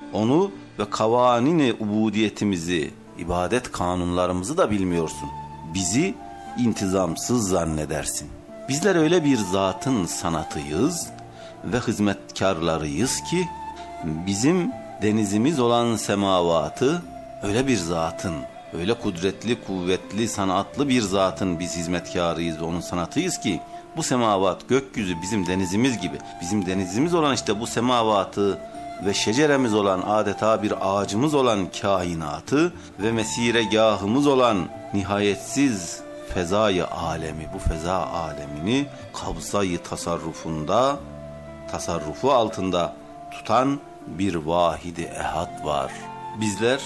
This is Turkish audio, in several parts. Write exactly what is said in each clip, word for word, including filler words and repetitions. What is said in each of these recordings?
Onu ve kavanini ubudiyetimizi, ibadet kanunlarımızı da bilmiyorsun. Bizi intizamsız zannedersin. Bizler öyle bir zatın sanatıyız ve hizmetkarlarıyız ki bizim denizimiz olan semavatı öyle bir zatın, öyle kudretli, kuvvetli, sanatlı bir zatın biz hizmetkarıyız ve onun sanatıyız ki bu semavat, gökyüzü bizim denizimiz gibi. Bizim denizimiz olan işte bu semavatı ve şeceremiz olan, adeta bir ağacımız olan kainatı ve mesiregahımız olan nihayetsiz fezayı alemi, bu feza alemini kabzayı tasarrufunda, tasarrufu altında tutan bir vahidi ehad var. Bizler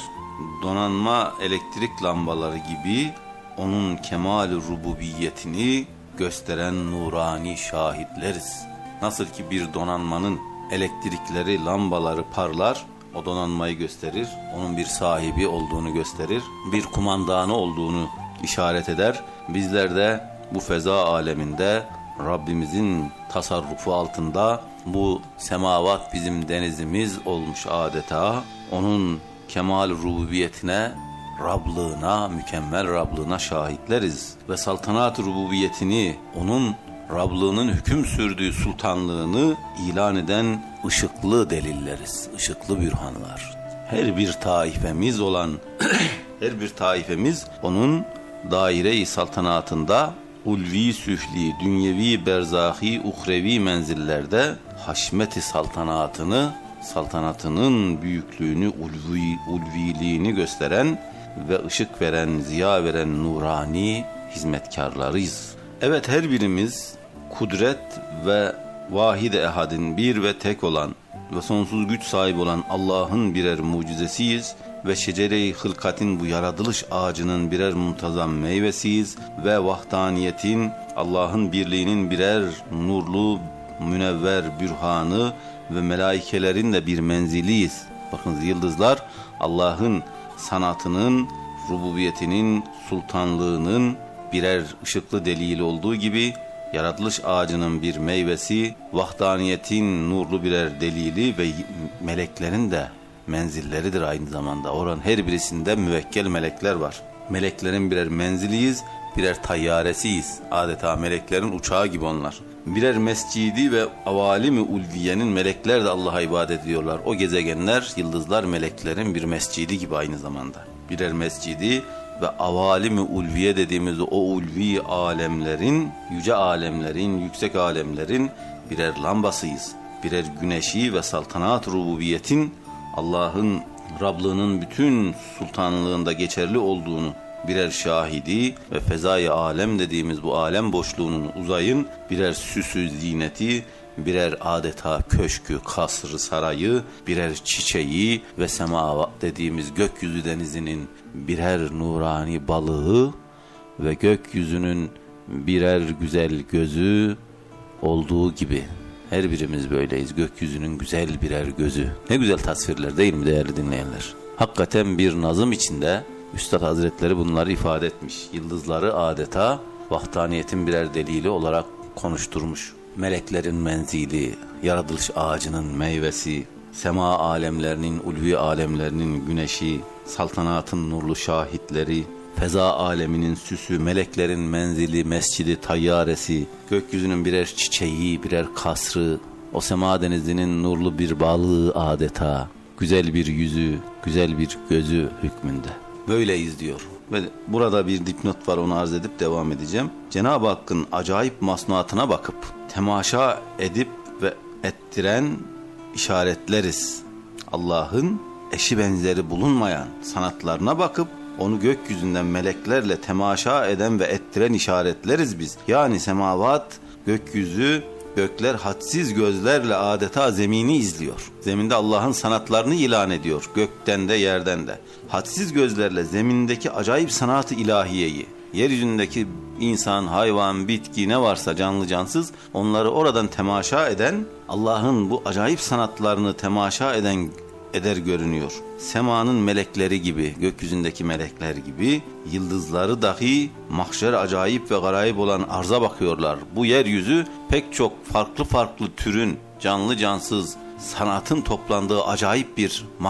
donanma elektrik lambaları gibi onun kemal-i rububiyetini gösteren nurani şahitleriz. Nasıl ki bir donanmanın elektrikleri, lambaları parlar, o donanmayı gösterir, onun bir sahibi olduğunu gösterir, bir kumandanı olduğunu işaret eder. Bizler de bu feza aleminde Rabbimizin tasarrufu altında, bu semavat bizim denizimiz olmuş adeta, onun kemal rububiyetine, Rablığına, mükemmel Rablığına şahitleriz. Ve saltanat-ı rububiyetini, onun Rablığının hüküm sürdüğü sultanlığını ilan eden ışıklı delilleriz, ışıklı bürhanlar. Her bir taifemiz olan, her bir taifemiz onun daire-i saltanatında, ulvi süfli, dünyevi, berzahi, uhrevi menzillerde haşmet-i saltanatını, saltanatının büyüklüğünü, ulvi, ulviliğini gösteren ve ışık veren, ziya veren nurani hizmetkarlarıyız. Evet, her birimiz kudret ve vahid-i ehadin, bir ve tek olan ve sonsuz güç sahibi olan Allah'ın birer mucizesiyiz ve şecere-i hılkatin, bu yaratılış ağacının birer muntazam meyvesiyiz ve vahdaniyetin, Allah'ın birliğinin birer nurlu, münevver bürhanı ve melaikelerin de bir menziliyiz. Bakınız, yıldızlar Allah'ın sanatının, rububiyetinin, sultanlığının birer ışıklı delili olduğu gibi yaratılış ağacının bir meyvesi, vahdaniyetin nurlu birer delili ve meleklerin de menzilleridir aynı zamanda. Oranın her birisinde müvekkel melekler var. Meleklerin birer menziliyiz, birer tayyaresiyiz. Adeta meleklerin uçağı gibi onlar. Birer mescidi ve avalimi ulviyenin, melekler de Allah'a ibadet ediyorlar. O gezegenler, yıldızlar meleklerin bir mescidi gibi aynı zamanda. Birer mescidi ve avalimi ulviye dediğimiz o ulvi alemlerin, yüce alemlerin, yüksek alemlerin birer lambasıyız. Birer güneşi ve saltanat rububiyetin, Allah'ın Rablığının bütün sultanlığında geçerli olduğunu birer şahidi ve fezai alem dediğimiz bu alem boşluğunun, uzayın birer süsü, zineti, birer adeta köşkü, kasrı, sarayı, birer çiçeği ve sema dediğimiz gökyüzü denizinin birer nurani balığı ve gökyüzünün birer güzel gözü olduğu gibi her birimiz böyleyiz. Gökyüzünün güzel birer gözü. Ne güzel tasvirler değil mi değerli dinleyenler? Hakikaten bir nazım içinde Üstad Hazretleri bunları ifade etmiş. Yıldızları adeta vahdaniyetin birer delili olarak konuşturmuş. Meleklerin menzili, yaratılış ağacının meyvesi, sema alemlerinin, ulvi alemlerinin güneşi, saltanatın nurlu şahitleri, feza aleminin süsü, meleklerin menzili, mescidi, tayyaresi, gökyüzünün birer çiçeği, birer kasrı, o sema denizinin nurlu bir balığı adeta, güzel bir yüzü, güzel bir gözü hükmünde. Böyleyiz diyor. Ve burada bir dipnot var, onu arz edip devam edeceğim. Cenab-ı Hakk'ın acayip masnuatına bakıp temaşa edip ve ettiren işaretleriz. Allah'ın eşi benzeri bulunmayan sanatlarına bakıp onu gökyüzünden meleklerle temaşa eden ve ettiren işaretleriz biz. Yani semavat, gökyüzü, gökler hadsiz gözlerle adeta zemini izliyor. Zeminde Allah'ın sanatlarını ilan ediyor. Gökten de yerden de. Hadsiz gözlerle zemindeki acayip sanat-ı ilahiyeyi, yeryüzündeki insan, hayvan, bitki ne varsa canlı cansız, onları oradan temaşa eden, Allah'ın bu acayip sanatlarını temaşa eden eder görünüyor. Semanın melekleri gibi, gökyüzündeki melekler gibi, yıldızları dahi mahşer acayip ve garayip olan arza bakıyorlar. Bu yeryüzü pek çok farklı farklı türün, canlı cansız sanatın toplandığı acayip bir